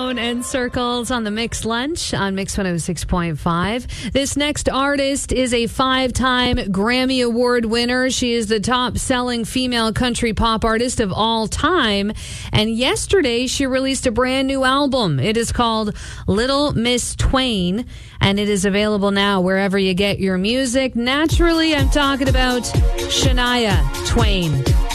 Bone and Circles on the Mix Lunch on Mix 106.5. This next artist is a 5-time Grammy Award winner. She is the top-selling female country pop artist of all time. And yesterday, she released a brand new album. It is called Little Miss Twain, and it is available now wherever you get your music. Naturally, I'm talking about Shania Twain.